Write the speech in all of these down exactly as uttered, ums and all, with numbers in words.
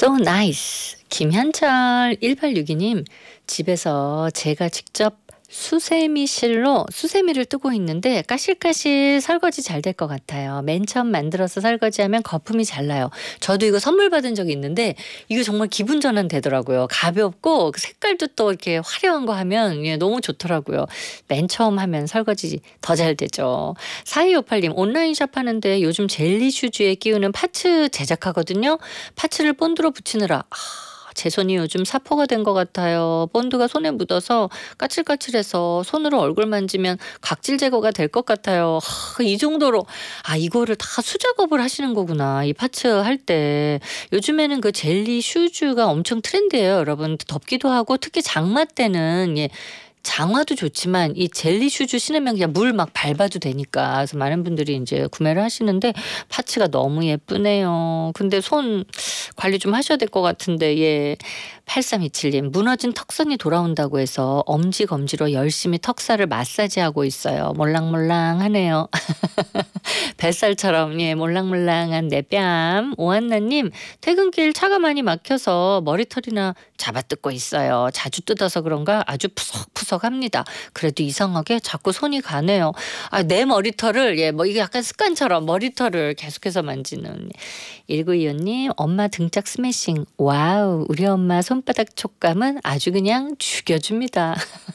So nice. 김현철 일팔육이 님 집에서 제가 직접 수세미 실로 수세미를 뜨고 있는데 까실까실 설거지 잘 될 것 같아요. 맨 처음 만들어서 설거지하면 거품이 잘 나요. 저도 이거 선물 받은 적이 있는데 이거 정말 기분 전환 되더라고요. 가볍고 그 색깔도 또 이렇게 화려한 거 하면 예, 너무 좋더라고요. 맨 처음 하면 설거지 더 잘 되죠. 사이오팔 님 온라인 샵 하는데 요즘 젤리 슈즈에 끼우는 파츠 제작하거든요. 파츠를 본드로 붙이느라 아, 제 손이 요즘 사포가 된 것 같아요. 본드가 손에 묻어서 까칠까칠해서 손으로 얼굴 만지면 각질 제거가 될 것 같아요. 하, 이 정도로 아 이거를 다 수작업을 하시는 거구나. 이 파츠 할 때. 요즘에는 그 젤리 슈즈가 엄청 트렌드예요. 여러분 덥기도 하고 특히 장마 때는 예. 장화도 좋지만 이 젤리 슈즈 신으면 그냥 물 막 밟아도 되니까 그래서 많은 분들이 이제 구매를 하시는데 파츠가 너무 예쁘네요. 근데 손 관리 좀 하셔야 될 것 같은데 예. 팔삼이칠 님 무너진 턱선이 돌아온다고 해서 엄지 검지로 열심히 턱살을 마사지하고 있어요. 몰랑몰랑하네요. 뱃살처럼 예 몰랑몰랑한 내 뺨. 오한나님 퇴근길 차가 많이 막혀서 머리털이나 잡아뜯고 있어요. 자주 뜯어서 그런가 아주 푸석푸석합니다. 그래도 이상하게 자꾸 손이 가네요. 아, 내 머리털을 예 뭐 이게 약간 습관처럼 머리털을 계속해서 만지는. 일구이오 님 엄마 등짝 스매싱. 와우 우리 엄마 손바닥 촉감은 아주 그냥 죽여줍니다.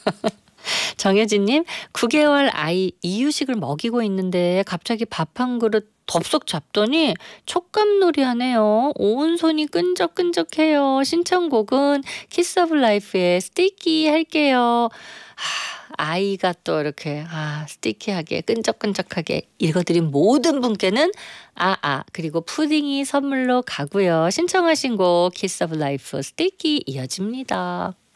정혜진님 구 개월 아이 이유식을 먹이고 있는데 갑자기 밥 한 그릇 덥석 잡더니 촉감놀이 하네요. 온 손이 끈적끈적해요. 신청곡은 키스 오브 라이프의 스티키 할게요. 아, 아이가 또 이렇게 아, 스티키하게 끈적끈적하게 읽어드린 모든 분께는 아아 그리고 푸딩이 선물로 가고요. 신청하신 곡 키스 오브 라이프 스티키 이어집니다.